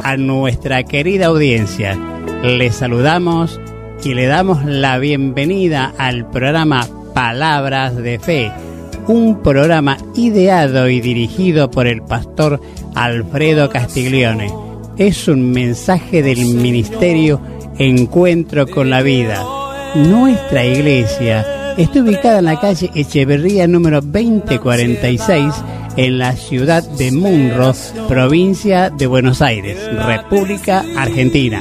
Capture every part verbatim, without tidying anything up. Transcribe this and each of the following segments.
a nuestra querida audiencia. Les saludamos y le damos la bienvenida al programa Palabras de Fe, un programa ideado y dirigido por el pastor Alfredo Castiglione. Es un mensaje del ministerio Encuentro con la Vida. Nuestra iglesia está ubicada en la calle Echeverría número veinte cuarenta y seis, en la ciudad de Munro, provincia de Buenos Aires, República Argentina.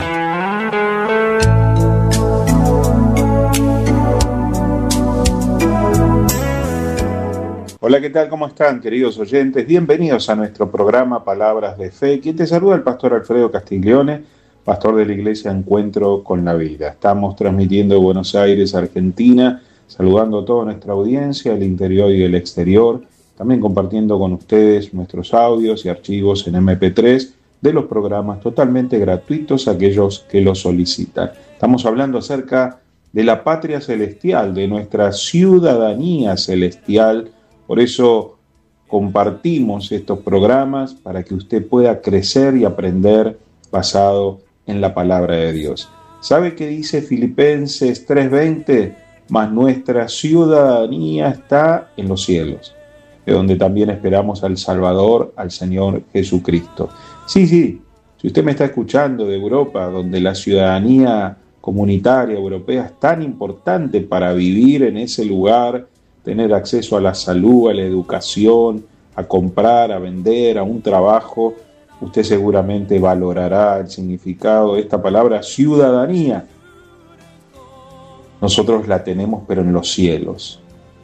Hola, ¿qué tal? ¿Cómo están, queridos oyentes? Bienvenidos a nuestro programa Palabras de Fe. Quien te saluda el pastor Alfredo Castiglione, pastor de la iglesia Encuentro con la Vida. Estamos transmitiendo de Buenos Aires, Argentina, saludando a toda nuestra audiencia, el interior y el exterior, también compartiendo con ustedes nuestros audios y archivos en eme pe tres de los programas totalmente gratuitos a aquellos que los solicitan. Estamos hablando acerca de la patria celestial, de nuestra ciudadanía celestial. Por eso compartimos estos programas para que usted pueda crecer y aprender basado en la palabra de Dios. ¿Sabe qué dice Filipenses tres veinte? Mas nuestra ciudadanía está en los cielos, de donde también esperamos al Salvador, al Señor Jesucristo. Sí, sí, si usted me está escuchando de Europa, donde la ciudadanía comunitaria europea es tan importante para vivir en ese lugar, tener acceso a la salud, a la educación, a comprar, a vender, a un trabajo, usted seguramente valorará el significado de esta palabra ciudadanía. Nosotros la tenemos, pero en los cielos.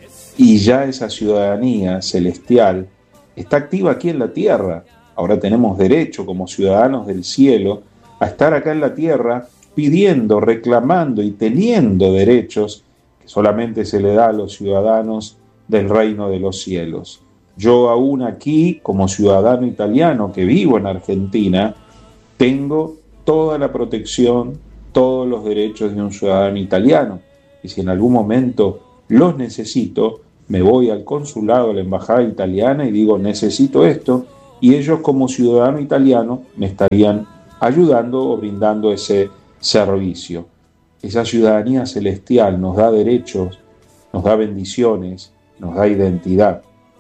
Y ya esa ciudadanía celestial está activa aquí en la tierra. Ahora tenemos derecho como ciudadanos del cielo a estar acá en la tierra pidiendo, reclamando y teniendo derechos que solamente se le da a los ciudadanos del reino de los cielos. Yo aún aquí, como ciudadano italiano que vivo en Argentina, tengo toda la protección, todos los derechos de un ciudadano italiano. Y si en algún momento los necesito, me voy al consulado, a la embajada italiana y digo, necesito esto, y ellos como ciudadano italiano me estarían ayudando o brindando ese servicio. Esa ciudadanía celestial nos da derechos, nos da bendiciones, nos da identidad.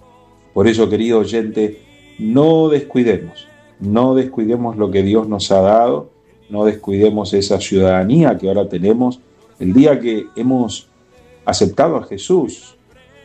Por eso, querido oyente, no descuidemos, no descuidemos lo que Dios nos ha dado, no descuidemos esa ciudadanía que ahora tenemos. El día que hemos aceptado a Jesús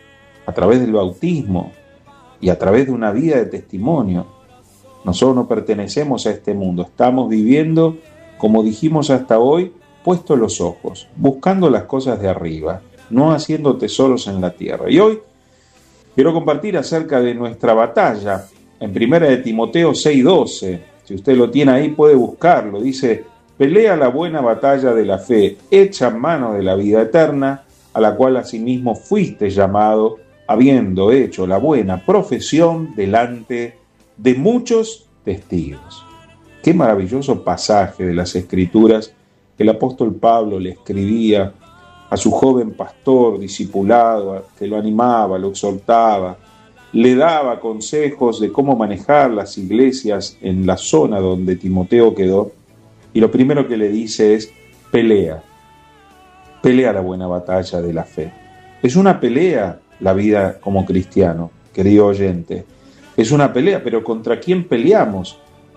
a través del bautismo y a través de una vida de testimonio, nosotros no pertenecemos a este mundo, estamos viviendo, como dijimos hasta hoy, puestos los ojos, buscando las cosas de arriba, no haciendo tesoros en la tierra. Y hoy quiero compartir acerca de nuestra batalla en primera de Timoteo seis doce. Si usted lo tiene ahí puede buscarlo. Dice: pelea la buena batalla de la fe, echa mano de la vida eterna, a la cual asimismo fuiste llamado, habiendo hecho la buena profesión delante de muchos testigos. Qué maravilloso pasaje de las Escrituras que el apóstol Pablo le escribía a su joven pastor discipulado, que lo animaba, lo exhortaba, le daba consejos de cómo manejar las iglesias en la zona donde Timoteo quedó, y lo primero que le dice es: pelea, pelea la buena batalla de la fe. Es una pelea la vida como cristiano, querido oyente, es una pelea, pero ¿contra quién peleamos?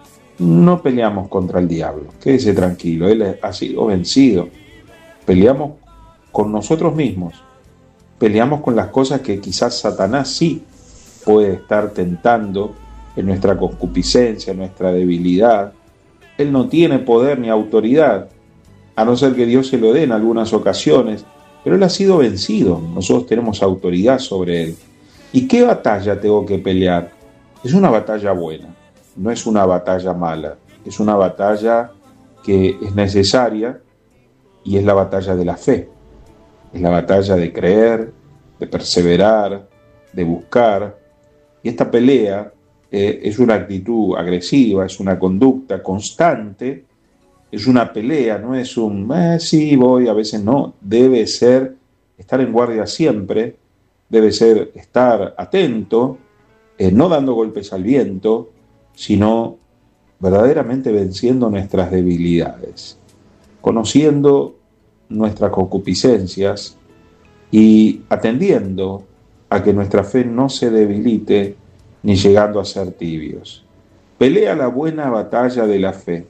No peleamos contra el diablo, quédese tranquilo, él ha sido vencido. Peleamos con nosotros mismos, peleamos con las cosas que quizás Satanás sí puede estar tentando en nuestra concupiscencia, en nuestra debilidad. Él no tiene poder ni autoridad, a no ser que Dios se lo dé en algunas ocasiones, pero él ha sido vencido, nosotros tenemos autoridad sobre él. ¿Y qué batalla tengo que pelear? Es una batalla buena. No es una batalla mala, es una batalla que es necesaria y es la batalla de la fe. Es la batalla de creer, de perseverar, de buscar. Y esta pelea eh, es una actitud agresiva, es una conducta constante, es una pelea, no es un, eh, sí, voy, a veces no. Debe ser estar en guardia siempre, debe ser estar atento, eh, no dando golpes al viento, sino verdaderamente venciendo nuestras debilidades, conociendo nuestras concupiscencias y atendiendo a que nuestra fe no se debilite ni llegando a ser tibios. Pelea la buena batalla de la fe.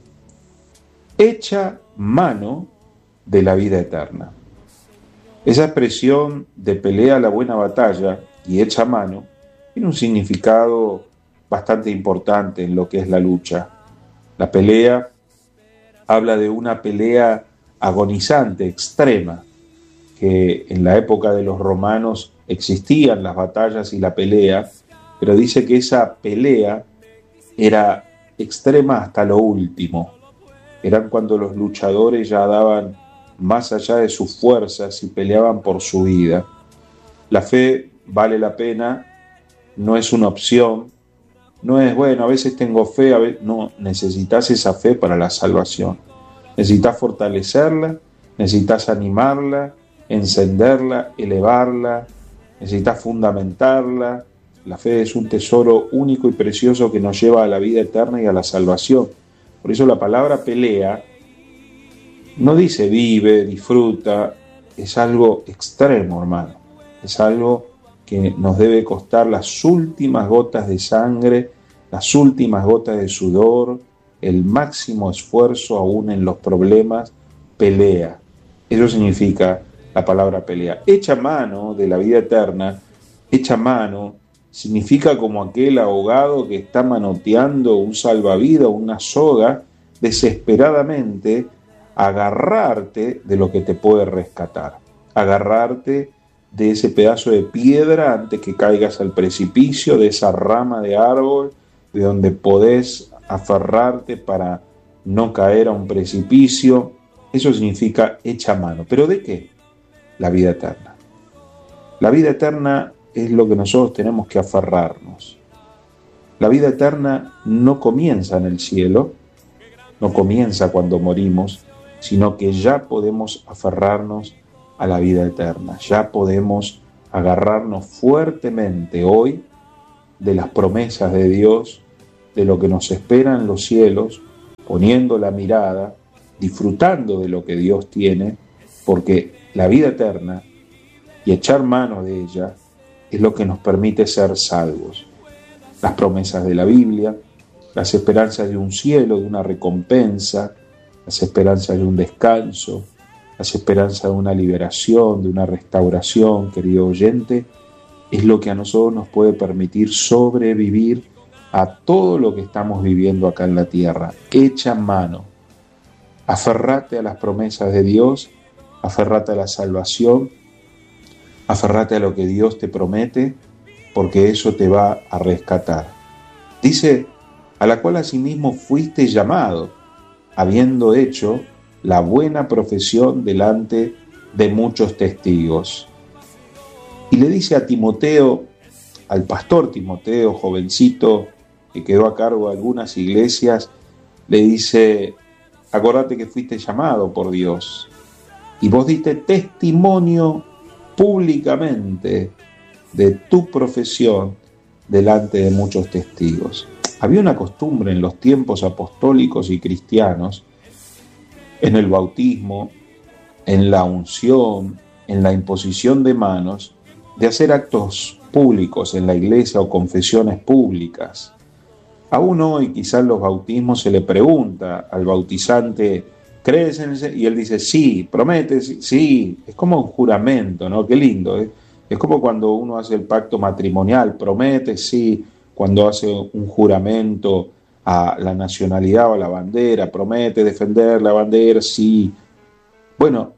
Echa mano de la vida eterna. Esa expresión de pelea la buena batalla y echa mano tiene un significado bastante importante en lo que es la lucha. La pelea habla de una pelea agonizante, extrema, que en la época de los romanos existían las batallas y la pelea, pero dice que esa pelea era extrema hasta lo último. Eran cuando los luchadores ya daban más allá de sus fuerzas y peleaban por su vida. La fe vale la pena, no es una opción, no es, bueno, a veces tengo fe, a veces no, necesitas esa fe para la salvación. Necesitas fortalecerla, necesitas animarla, encenderla, elevarla, necesitas fundamentarla. La fe es un tesoro único y precioso que nos lleva a la vida eterna y a la salvación. Por eso la palabra pelea no dice vive, disfruta, es algo extremo, hermano. Es algo que nos debe costar las últimas gotas de sangre, las últimas gotas de sudor, el máximo esfuerzo aún en los problemas, pelea. Eso significa la palabra pelea. Echa mano de la vida eterna, echa mano, significa como aquel ahogado que está manoteando un salvavidas, una soga, desesperadamente agarrarte de lo que te puede rescatar, agarrarte de ese pedazo de piedra antes que caigas al precipicio, de esa rama de árbol, de donde podés aferrarte para no caer a un precipicio. Eso significa echa mano. ¿Pero de qué? La vida eterna. La vida eterna es lo que nosotros tenemos que aferrarnos. La vida eterna no comienza en el cielo, no comienza cuando morimos, sino que ya podemos aferrarnos a la vida eterna, ya podemos agarrarnos fuertemente hoy de las promesas de Dios, de lo que nos espera en los cielos, poniendo la mirada, disfrutando de lo que Dios tiene, porque la vida eterna y echar mano de ella es lo que nos permite ser salvos. Las promesas de la Biblia, las esperanzas de un cielo, de una recompensa, las esperanzas de un descanso, las esperanzas de una liberación, de una restauración, querido oyente, es lo que a nosotros nos puede permitir sobrevivir a todo lo que estamos viviendo acá en la tierra. Echa mano, aferrate a las promesas de Dios, aferrate a la salvación, aferrate a lo que Dios te promete, porque eso te va a rescatar. Dice, a la cual asimismo fuiste llamado, habiendo hecho la buena profesión delante de muchos testigos. Y le dice a Timoteo, al pastor Timoteo, jovencito, que quedó a cargo de algunas iglesias, le dice, acordate que fuiste llamado por Dios, y vos diste testimonio públicamente de tu profesión delante de muchos testigos. Había una costumbre en los tiempos apostólicos y cristianos, en el bautismo, en la unción, en la imposición de manos, de hacer actos públicos en la iglesia o confesiones públicas. Aún hoy quizás los bautismos se le pregunta al bautizante, ¿crees en ese? Y él dice, sí, prometes, sí. Es como un juramento, ¿no? Qué lindo, ¿eh? Es como cuando uno hace el pacto matrimonial, promete, sí. Cuando hace un juramento a la nacionalidad o a la bandera, promete defender la bandera, sí. Bueno,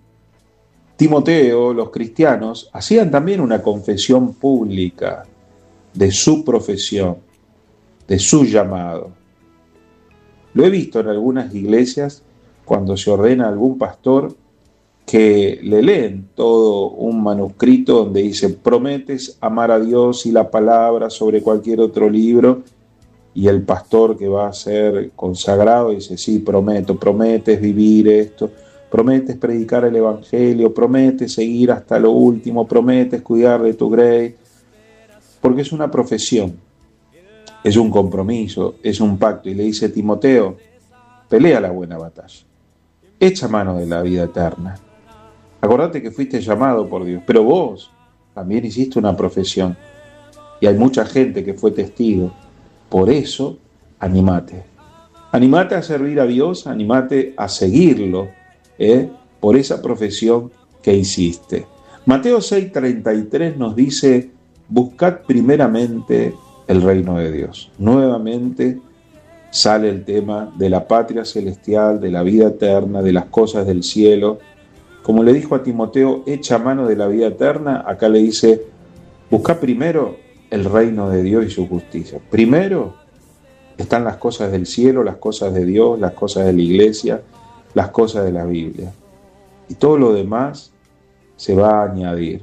Timoteo, los cristianos, hacían también una confesión pública de su profesión, de su llamado. Lo he visto en algunas iglesias cuando se ordena algún pastor que le leen todo un manuscrito donde dice prometes amar a Dios y la palabra sobre cualquier otro libro, y el pastor que va a ser consagrado dice sí, prometo, prometes vivir esto, prometes predicar el evangelio, prometes seguir hasta lo último, prometes cuidar de tu grey, porque es una profesión. es un compromiso, es un pacto. Y le dice: Timoteo, pelea la buena batalla, echa mano de la vida eterna. Acordate que fuiste llamado por Dios, pero vos también hiciste una profesión. Y hay mucha gente que fue testigo. Por eso, animate. Animate a servir a Dios, animate a seguirlo, ¿eh? por esa profesión que hiciste. Mateo seis treinta y tres nos dice: buscad primeramente el reino de Dios. Nuevamente sale el tema de la patria celestial, de la vida eterna, de las cosas del cielo. Como le dijo a Timoteo, echa mano de la vida eterna, acá le dice: buscad primero el reino de Dios y su justicia. Primero están las cosas del cielo, las cosas de Dios, las cosas de la iglesia, las cosas de la Biblia. Y todo lo demás se va a añadir.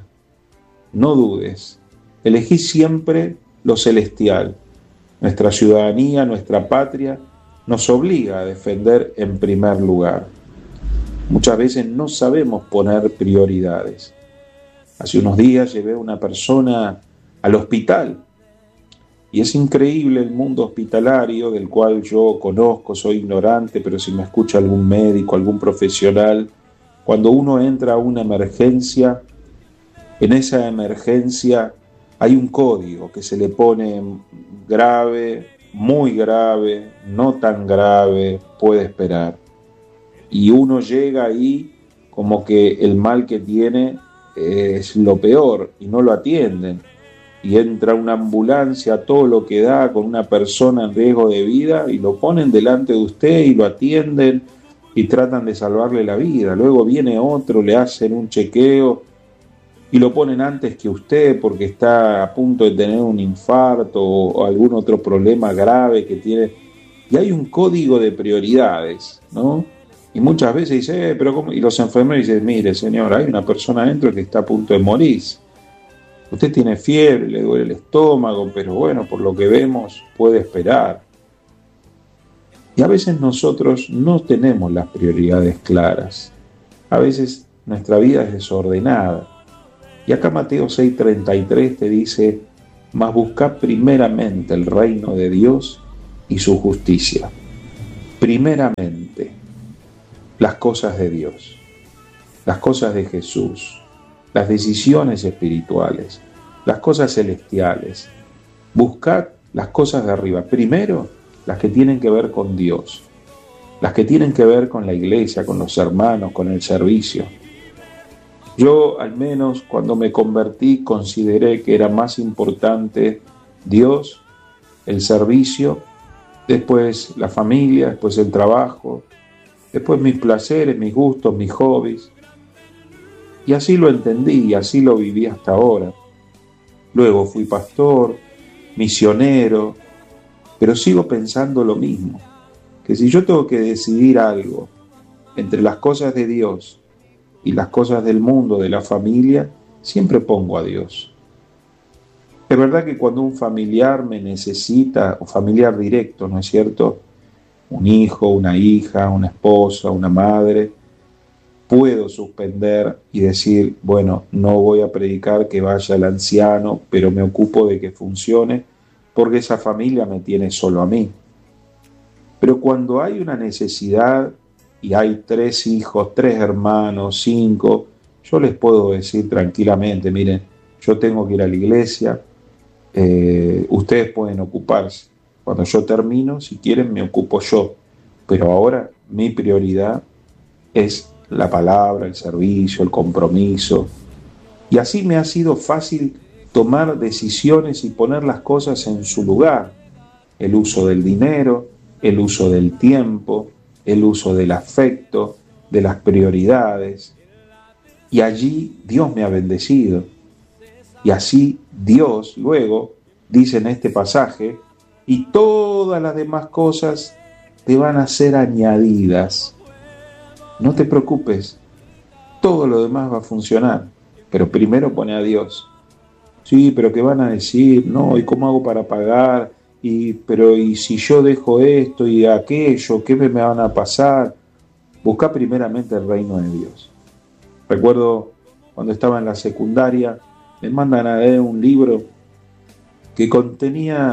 No dudes, elegí siempre lo celestial. Nuestra ciudadanía, nuestra patria, nos obliga a defender en primer lugar. Muchas veces no sabemos poner prioridades. Hace unos días llevé a una persona al hospital y es increíble el mundo hospitalario del cual yo conozco, soy ignorante, pero si me escucha algún médico, algún profesional, cuando uno entra a una emergencia, en esa emergencia hay un código que se le pone grave, muy grave, no tan grave, puede esperar. Y uno llega ahí como que el mal que tiene es lo peor y no lo atienden. Y entra una ambulancia a todo lo que da con una persona en riesgo de vida y lo ponen delante de usted y lo atienden y tratan de salvarle la vida. Luego viene otro, le hacen un chequeo y lo ponen antes que usted porque está a punto de tener un infarto o algún otro problema grave que tiene. Y hay un código de prioridades, ¿no? Y muchas veces dice, eh, pero ¿cómo? Y los enfermeros dicen: mire, señor, hay una persona adentro que está a punto de morir. Usted tiene fiebre, le duele el estómago, pero bueno, por lo que vemos, puede esperar. Y a veces nosotros no tenemos las prioridades claras. A veces nuestra vida es desordenada. Y acá Mateo seis treinta y tres te dice: mas buscad primeramente el reino de Dios y su justicia. Primeramente, las cosas de Dios, las cosas de Jesús, las decisiones espirituales, las cosas celestiales. Buscad las cosas de arriba. Primero, las que tienen que ver con Dios, las que tienen que ver con la iglesia, con los hermanos, con el servicio. Yo, al menos, cuando me convertí, consideré que era más importante Dios, el servicio, después la familia, después el trabajo, después mis placeres, mis gustos, mis hobbies. Y así lo entendí y así lo viví hasta ahora. Luego fui pastor, misionero, pero sigo pensando lo mismo, que si yo tengo que decidir algo entre las cosas de Dios y las cosas del mundo, de la familia, siempre pongo a Dios. Es verdad que cuando un familiar me necesita, o familiar directo, ¿no es cierto?, un hijo, una hija, una esposa, una madre, puedo suspender y decir, bueno, no voy a predicar que vaya el anciano, pero me ocupo de que funcione, porque esa familia me tiene solo a mí. Pero cuando hay una necesidad y hay tres hijos, tres hermanos, cinco, yo les puedo decir tranquilamente, miren, yo tengo que ir a la iglesia, eh, ustedes pueden ocuparse. Cuando yo termino, si quieren, me ocupo yo. Pero ahora mi prioridad es la palabra, el servicio, el compromiso. Y así me ha sido fácil tomar decisiones y poner las cosas en su lugar. El uso del dinero, el uso del tiempo, el uso del afecto, de las prioridades. Y allí Dios me ha bendecido. Y así Dios luego dice en este pasaje: y todas las demás cosas te van a ser añadidas. No te preocupes, todo lo demás va a funcionar, pero primero pone a Dios. Sí, pero ¿qué van a decir? No, ¿y cómo hago para pagar? Y, pero ¿y si yo dejo esto y aquello? ¿Qué me van a pasar? Busca primeramente el reino de Dios. Recuerdo cuando estaba en la secundaria, me mandan a leer un libro que contenía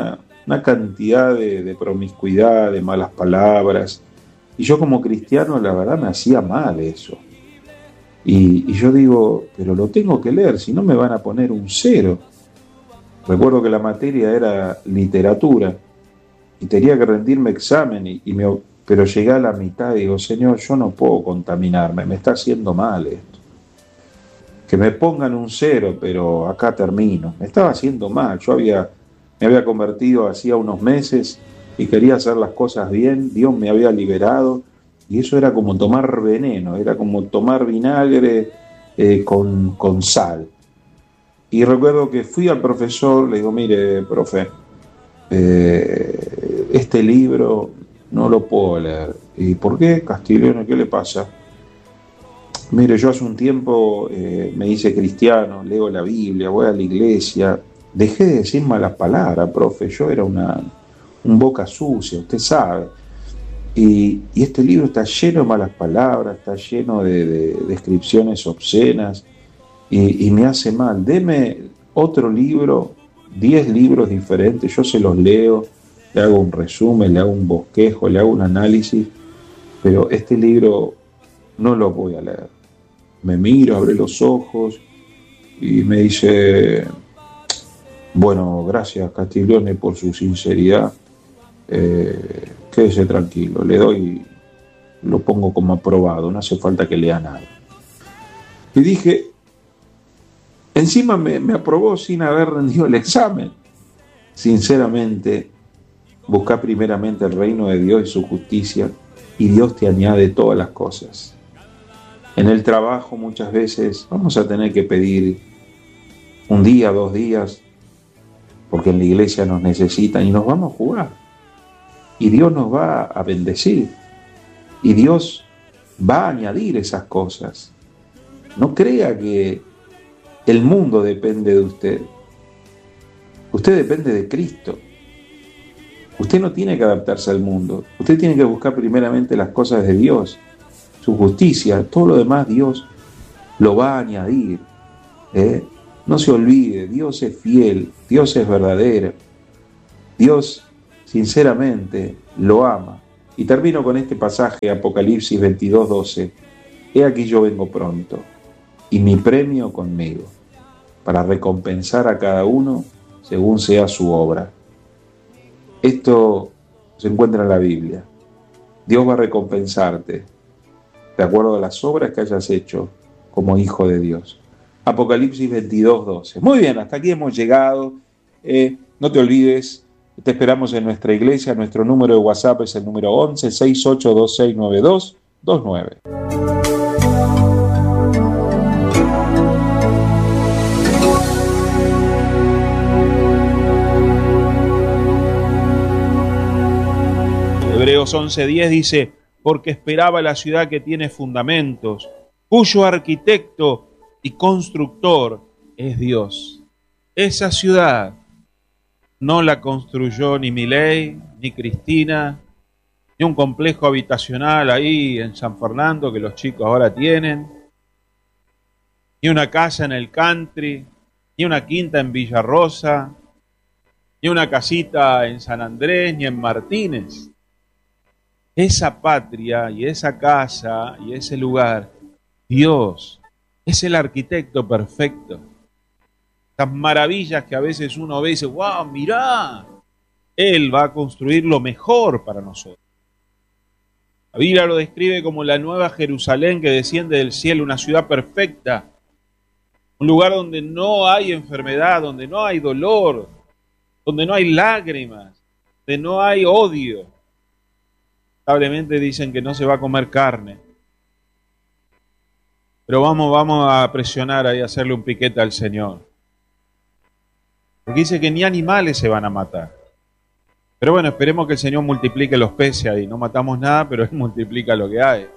una cantidad de, de promiscuidad, de malas palabras. Y yo como cristiano, la verdad, me hacía mal eso. Y, y yo digo, pero lo tengo que leer, si no me van a poner un cero. Recuerdo que la materia era literatura y tenía que rendirme examen, y, y me, pero llegué a la mitad y digo, Señor, yo no puedo contaminarme, me está haciendo mal esto. Que me pongan un cero, pero acá termino. Me estaba haciendo mal, yo había, me había convertido hacía unos meses y quería hacer las cosas bien, Dios me había liberado, y eso era como tomar veneno, era como tomar vinagre eh, con, con sal. Y recuerdo que fui al profesor, le digo, mire, profe, eh, este libro no lo puedo leer. ¿Y por qué, Castiglione? ¿Qué le pasa? Mire, yo hace un tiempo eh, me hice cristiano, leo la Biblia, voy a la iglesia, dejé de decir malas palabras, profe, yo era una, un boca sucia, usted sabe. Y, y este libro está lleno de malas palabras, está lleno de, de descripciones obscenas, y, y me hace mal. Deme otro libro, diez libros diferentes, yo se los leo, le hago un resumen, le hago un bosquejo, le hago un análisis, pero este libro no lo voy a leer. Me miro, abre los ojos y me dice, bueno, gracias Castiglione por su sinceridad, eh, quédese tranquilo, le doy, lo pongo como aprobado, no hace falta que lea nada. Y dije, encima me, me aprobó sin haber rendido el examen. Sinceramente, busca primeramente el reino de Dios y su justicia, y Dios te añade todas las cosas. En el trabajo muchas veces vamos a tener que pedir un día, dos días, porque en la iglesia nos necesitan y nos vamos a jugar. Y Dios nos va a bendecir. Y Dios va a añadir esas cosas. No crea que el mundo depende de usted. Usted depende de Cristo. Usted no tiene que adaptarse al mundo. Usted tiene que buscar primeramente las cosas de Dios, su justicia. Todo lo demás Dios lo va a añadir. ¿eh? No se olvide, Dios es fiel, Dios es verdadero. Dios, sinceramente, lo ama. Y termino con este pasaje, Apocalipsis veintidós, doce. He aquí yo vengo pronto, y mi premio conmigo, para recompensar a cada uno según sea su obra. Esto se encuentra en la Biblia. Dios va a recompensarte de acuerdo a las obras que hayas hecho como hijo de Dios. Apocalipsis veintidós, doce. Muy bien, hasta aquí hemos llegado. Eh, no te olvides, te esperamos en nuestra iglesia. Nuestro número de WhatsApp es el número once, sesenta y ocho, veintiséis, noventa y dos, veintinueve. Hebreos once, diez dice, porque esperaba la ciudad que tiene fundamentos, cuyo arquitecto y constructor es Dios. Esa ciudad no la construyó ni Milei, ni Cristina, ni un complejo habitacional ahí en San Fernando que los chicos ahora tienen, ni una casa en el country, ni una quinta en Villarrosa, ni una casita en San Andrés, ni en Martínez. Esa patria y esa casa y ese lugar, Dios es el arquitecto perfecto. Estas maravillas que a veces uno ve y dice, wow, mirá, Él va a construir lo mejor para nosotros. La Biblia lo describe como la nueva Jerusalén que desciende del cielo, una ciudad perfecta, un lugar donde no hay enfermedad, donde no hay dolor, donde no hay lágrimas, donde no hay odio. Lamentablemente dicen que no se va a comer carne. Pero vamos, vamos a presionar ahí, a hacerle un piquete al Señor. Porque dice que ni animales se van a matar. Pero bueno, esperemos que el Señor multiplique los peces ahí. No matamos nada, pero Él multiplica lo que hay.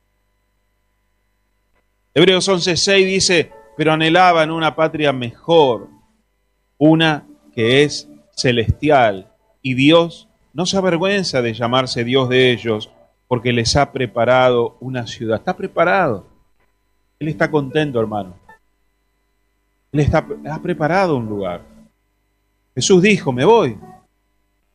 Hebreos once, seis dice, pero anhelaban una patria mejor, una que es celestial, y Dios no se avergüenza de llamarse Dios de ellos, porque les ha preparado una ciudad. Está preparado. Él está contento, hermano. Él está, ha preparado un lugar. Jesús dijo, me voy,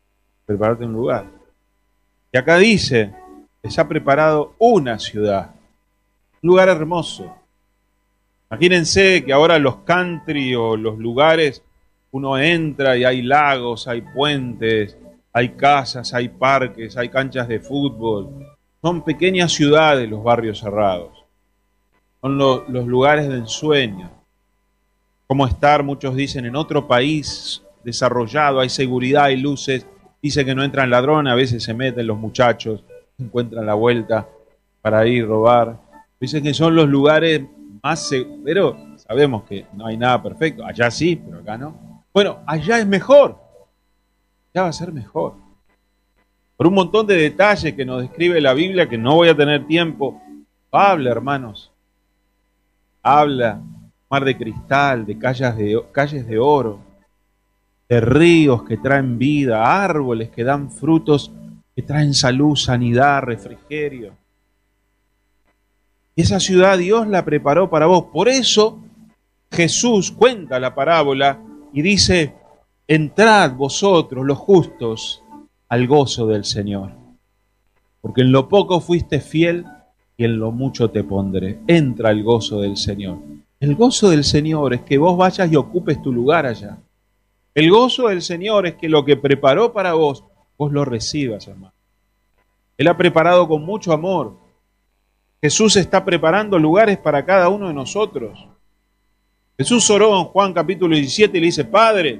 prepararte un lugar. Y acá dice, les ha preparado una ciudad, un lugar hermoso. Imagínense que ahora los country o los lugares, uno entra y hay lagos, hay puentes, hay casas, hay parques, hay canchas de fútbol. Son pequeñas ciudades los barrios cerrados. Son lo, los lugares de ensueño. Como estar, muchos dicen, en otro país desarrollado, hay seguridad, hay luces. Dice que no entran ladrones, a veces se meten los muchachos, encuentran la vuelta para ir a robar. Dicen que son los lugares más seguros, pero sabemos que no hay nada perfecto. Allá sí, pero acá no. Bueno, allá es mejor. Ya va a ser mejor. Por un montón de detalles que nos describe la Biblia, que no voy a tener tiempo. Habla, hermanos. Habla, mar de cristal, de calles de, calles de oro, de ríos que traen vida, árboles que dan frutos, que traen salud, sanidad, refrigerio. Y esa ciudad Dios la preparó para vos. Por eso Jesús cuenta la parábola y dice, entrad vosotros, los justos, al gozo del Señor. Porque en lo poco fuiste fiel y en lo mucho te pondré. Entra al gozo del Señor. El gozo del Señor es que vos vayas y ocupes tu lugar allá. El gozo del Señor es que lo que preparó para vos, vos lo recibas, hermano. Él ha preparado con mucho amor. Jesús está preparando lugares para cada uno de nosotros. Jesús oró en Juan capítulo diecisiete y le dice, Padre,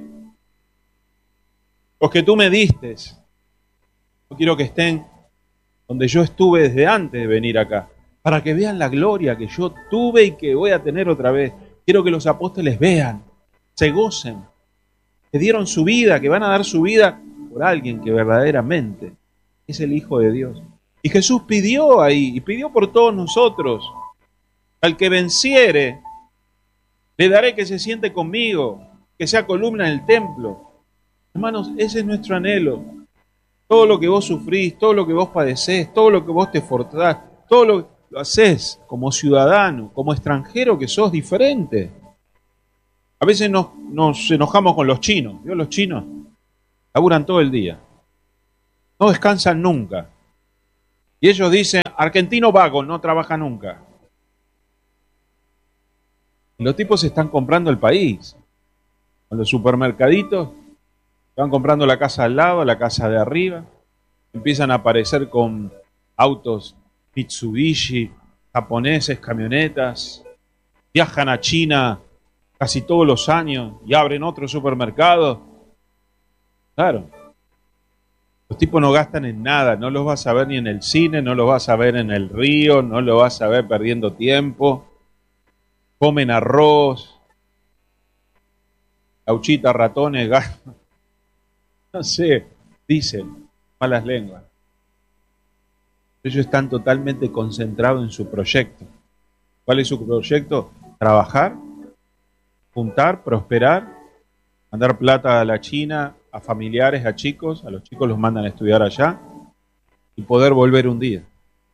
los que tú me diste, yo quiero que estén donde yo estuve desde antes de venir acá, para que vean la gloria que yo tuve y que voy a tener otra vez. Quiero que los apóstoles vean, se gocen, que dieron su vida, que van a dar su vida por alguien que verdaderamente es el Hijo de Dios. Y Jesús pidió ahí, y pidió por todos nosotros, al que venciere, le daré que se siente conmigo, que sea columna en el templo. Hermanos, ese es nuestro anhelo. Todo lo que vos sufrís, todo lo que vos padecés, todo lo que vos te esforzás, todo lo que lo haces como ciudadano, como extranjero que sos diferente. A veces nos, nos enojamos con los chinos. ¿Vio? Los chinos laburan todo el día. No descansan nunca. Y ellos dicen, argentino vago, no trabaja nunca. Y los tipos se están comprando el país. Con los supermercaditos, van comprando la casa al lado, la casa de arriba. Empiezan a aparecer con autos Mitsubishi, japoneses, camionetas. Viajan a China casi todos los años y abren otro supermercado. Claro. Los tipos no gastan en nada, no los vas a ver ni en el cine, no los vas a ver en el río, no los vas a ver perdiendo tiempo. Comen arroz, gauchita, ratones, gatos. No sé, dicen malas lenguas. Ellos están totalmente concentrados en su proyecto. ¿Cuál es su proyecto? Trabajar, juntar, prosperar, mandar plata a la China, a familiares, a chicos, a los chicos los mandan a estudiar allá y poder volver un día.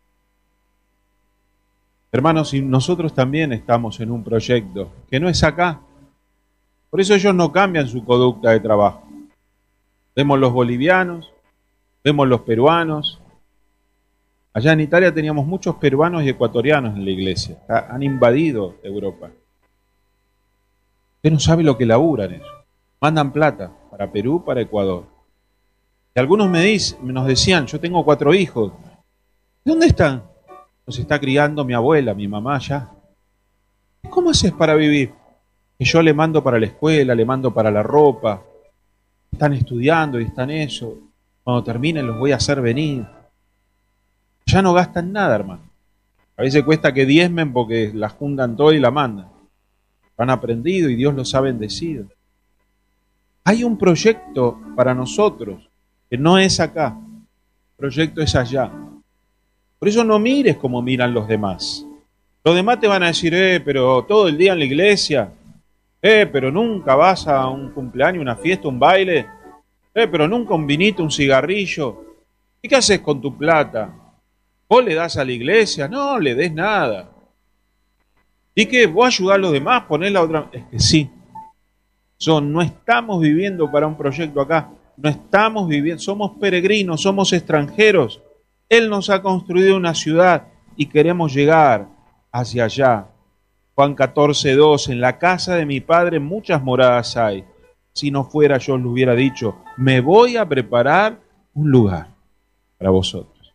Hermanos, y nosotros también estamos en un proyecto que no es acá. Por eso ellos no cambian su conducta de trabajo. Vemos los bolivianos, vemos los peruanos. Allá en Italia teníamos muchos peruanos y ecuatorianos en la iglesia. Han invadido Europa. Usted no sabe lo que laburan ellos. Mandan plata para Perú, para Ecuador. Y algunos me dicen, nos decían, yo tengo cuatro hijos. ¿Dónde están? Los está criando mi abuela, mi mamá allá. ¿Cómo haces para vivir? Que yo le mando para la escuela, le mando para la ropa. Están estudiando y están eso. Cuando terminen los voy a hacer venir. Ya no gastan nada, hermano. A veces cuesta que diezmen porque la juntan todo y la mandan. Lo han aprendido y Dios los ha bendecido. Hay un proyecto para nosotros que no es acá. El proyecto es allá. Por eso no mires como miran los demás. Los demás te van a decir, eh, pero todo el día en la iglesia. Eh, pero nunca vas a un cumpleaños, una fiesta, un baile. Eh, pero nunca un vinito, un cigarrillo. ¿Y qué haces con tu plata? ¿Vos le das a la iglesia? No, le des nada. ¿Y qué? ¿Vos ayudás a los demás? ¿Ponés la otra? Es que sí. So, no estamos viviendo para un proyecto acá. No estamos viviendo, somos peregrinos, somos extranjeros. Él nos ha construido una ciudad y queremos llegar hacia allá. Juan catorce, dos, en la casa de mi Padre muchas moradas hay. Si no fuera, yo os lo hubiera dicho, me voy a preparar un lugar para vosotros.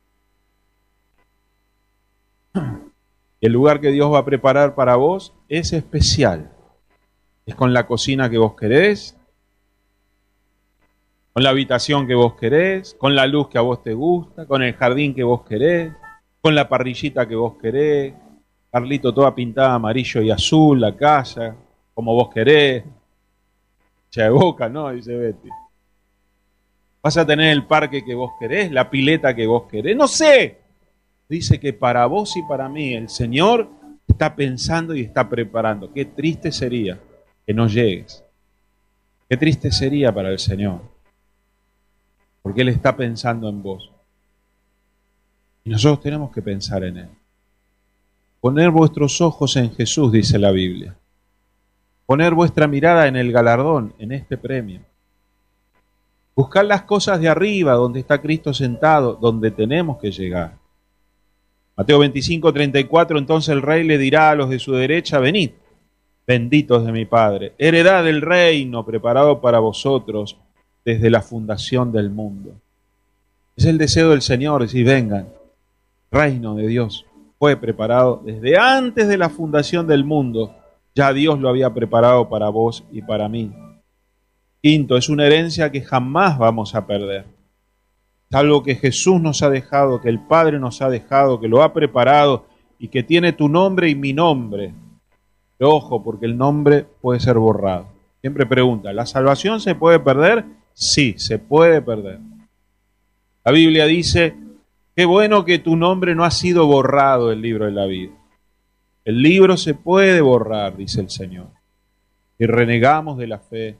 El lugar que Dios va a preparar para vos es especial. Es con la cocina que vos querés, con la habitación que vos querés, con la luz que a vos te gusta, con el jardín que vos querés, con la parrillita que vos querés, Carlito toda pintada amarillo y azul, la casa, como vos querés, ya de boca, ¿no? Dice Betty. Vas a tener el parque que vos querés, la pileta que vos querés, no sé. Dice que para vos y para mí el Señor está pensando y está preparando. Qué triste sería que no llegues. Qué triste sería para el Señor. Porque Él está pensando en vos. Y nosotros tenemos que pensar en Él. Poner vuestros ojos en Jesús, dice la Biblia. Poner vuestra mirada en el galardón, en este premio. Buscar las cosas de arriba, donde está Cristo sentado, donde tenemos que llegar. Mateo veinticinco, treinta y cuatro, entonces el rey le dirá a los de su derecha, venid, benditos de mi Padre, heredad del reino preparado para vosotros desde la fundación del mundo. Es el deseo del Señor, decir, vengan, reino de Dios fue preparado desde antes de la fundación del mundo, ya Dios lo había preparado para vos y para mí. Quinto, es una herencia que jamás vamos a perder. Es algo que Jesús nos ha dejado, que el Padre nos ha dejado, que lo ha preparado y que tiene tu nombre y mi nombre. Pero ojo, porque el nombre puede ser borrado. Siempre pregunta, ¿la salvación se puede perder? Sí, se puede perder. La Biblia dice, qué bueno que tu nombre no ha sido borrado del libro de la vida. El libro se puede borrar, dice el Señor. Y renegamos de la fe,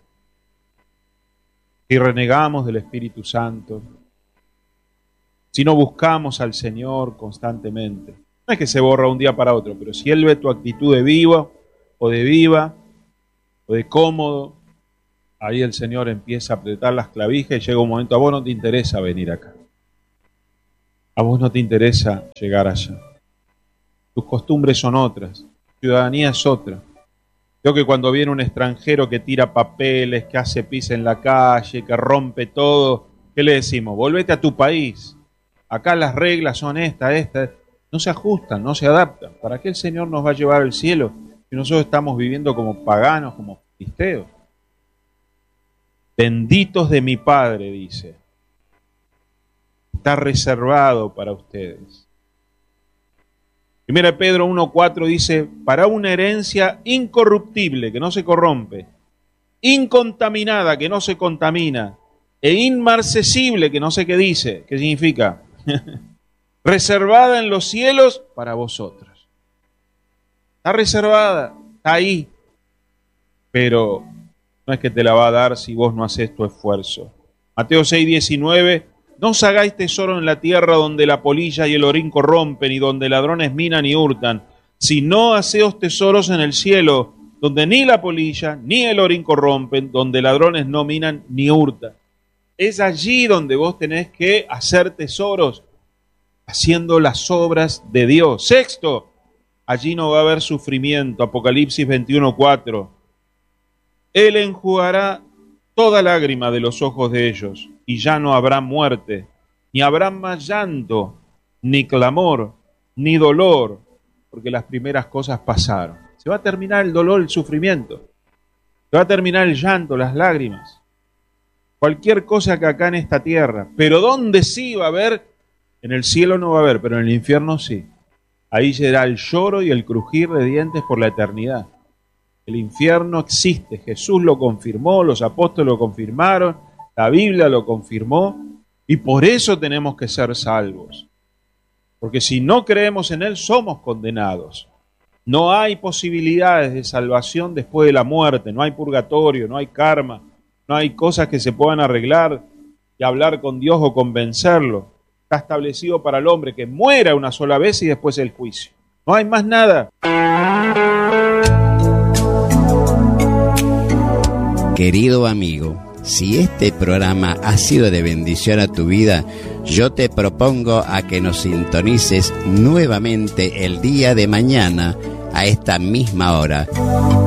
y renegamos del Espíritu Santo, si no buscamos al Señor constantemente. No es que se borra un día para otro, pero si Él ve tu actitud de vivo, o de viva, o de cómodo, ahí el Señor empieza a apretar las clavijas y llega un momento, a vos no te interesa venir acá. A vos no te interesa llegar allá. Tus costumbres son otras, tu ciudadanía es otra. Creo que cuando viene un extranjero que tira papeles, que hace pis en la calle, que rompe todo, ¿qué le decimos? Volvete a tu país. Acá las reglas son estas, estas. No se ajustan, no se adaptan. ¿Para qué el Señor nos va a llevar al cielo si nosotros estamos viviendo como paganos, como filisteos? Benditos de mi Padre, dice. Está reservado para ustedes. Primera de Pedro uno cuatro dice, para una herencia incorruptible, que no se corrompe, incontaminada, que no se contamina, e inmarcesible, que no sé qué dice, qué significa, reservada en los cielos para vosotros. Está reservada, está ahí, pero no es que te la va a dar si vos no haces tu esfuerzo. Mateo seis diecinueve, no os hagáis tesoro en la tierra donde la polilla y el orín corrompen y donde ladrones minan y hurtan, sino haceos tesoros en el cielo, donde ni la polilla ni el orín corrompen, donde ladrones no minan ni hurtan. Es allí donde vos tenés que hacer tesoros, haciendo las obras de Dios. Sexto, allí no va a haber sufrimiento. Apocalipsis veintiuno cuatro. Él enjugará toda lágrima de los ojos de ellos, y ya no habrá muerte, ni habrá más llanto, ni clamor, ni dolor, porque las primeras cosas pasaron. Se va a terminar el dolor, el sufrimiento. Se va a terminar el llanto, las lágrimas. Cualquier cosa que acá en esta tierra. Pero ¿dónde sí va a haber? En el cielo no va a haber, pero en el infierno sí. Ahí será el lloro y el crujir de dientes por la eternidad. El infierno existe, Jesús lo confirmó, los apóstoles lo confirmaron, la Biblia lo confirmó, y por eso tenemos que ser salvos. Porque si no creemos en Él, somos condenados. No hay posibilidades de salvación después de la muerte, no hay purgatorio, no hay karma, no hay cosas que se puedan arreglar y hablar con Dios o convencerlo. Está establecido para el hombre que muera una sola vez y después el juicio. No hay más nada. Querido amigo, Si este programa ha sido de bendición a tu vida, yo te propongo a que nos sintonices nuevamente el día de mañana a esta misma hora.